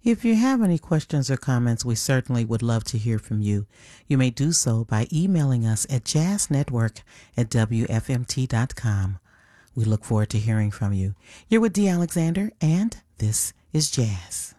If you have any questions or comments, we certainly would love to hear from you. You may do so by emailing us at jazznetwork@wfmt.com. We look forward to hearing from you. You're with D. Alexander, and this is Jazz.